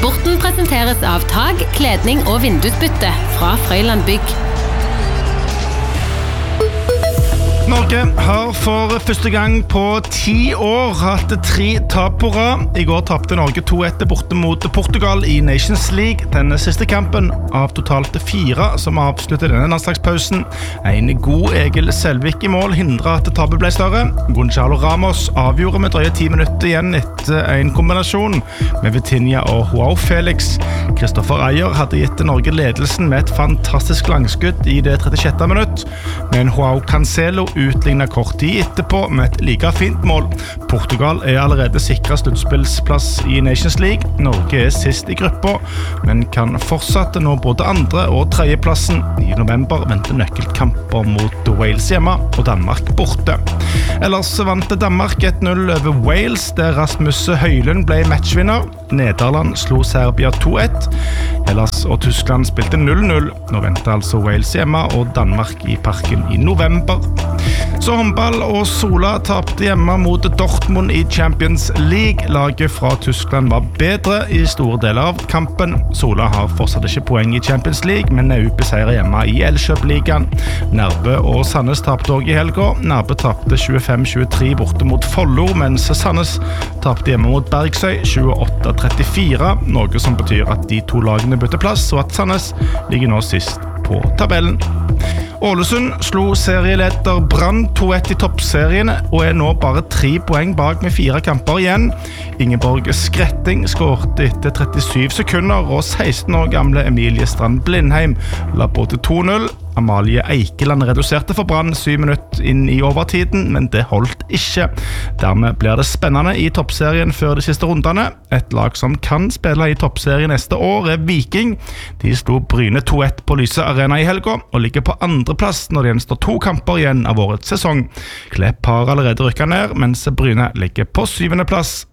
Sporten presenteres av tag, kledning og vindusbytte fra Frøyland Bygg. Norge har for første gang på 10 år hatt 3 tap på rad. I går tapte Norge 2-1 borte mot Portugal i Nations League. Denne siste kampen av totalt 4 som avsluttet denne landslagspausen. En god Egil Selvik i mål hindret at tapet ble større. Gonçalo Ramos avgjorde med drøye 10 minutter igjen etter en kombinasjon med Vitinha og Joao Felix. Kristoffer Ajer hadde gitt Norge ledelsen med et fantastisk langskudd i det 36. minutt, men Joao Cancelo utlignet kort tid etterpå med et like fint mål. Portugal allerede sikret sluttspillsplass i Nations League. Norge sist i gruppa, men kan fortsatt nå både andre- og tredjeplassen. I november venter nøkkelkamper mot Wales hjemme og Danmark borte. Ellers vant Danmark 1-0 over Wales, der Rasmus Høylund ble matchvinner. Nederland slo Serbia 2-1. Hellas og Tyskland spilte 0-0. Nå venter altså Wales hjemme og Danmark i parken i november. Så håndball og Sola tapte hjemme mot Dortmund i Champions League. Laget fra Tyskland var bedre i store deler av kampen. Sola har fortsatt ikke poeng i Champions League, men ubeseiret hjemme i Elkjøp-ligaen. Nærbø og Sandnes tapte også i helga. Nærbø tapte 25-23 borte mot Follo, mens Sandnes tapte hjemme mot Bergsøy 28-34, noe som betyr at de 2 lagene bytter plass, og at Sandnes ligger nå sist på tabellen. Ålesund slo serieleder Brann 2-1 i toppserien og nå bare 3 poeng bak med 4 kamper igjen. Ingeborg Skretting skårte etter 37 sekunder, og 16 år gamle Emilie Strand Blindheim la på til 2-0. Amalie Eikeland reduserte for Brann 7 minutter inn i overtiden, men det holdt ikke. Dermed blir det spennende i toppserien før de siste rundene. Et lag som kan spille i toppserien neste år Viking. De slo Bryne 2-1 på Lyse Arena i helga, og ligger på andre plass når det gjenstår 2 kamper igjen av årets sesong. Klepp har allerede rykket ned, mens Bryne ligger på 7. plass.